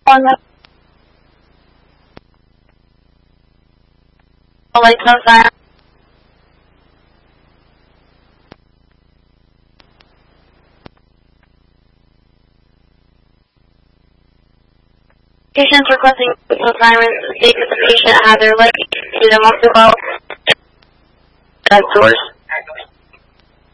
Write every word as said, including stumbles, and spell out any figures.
on the lights outside. Patients requesting sirens to state that the patient had their leg in a multiple doors.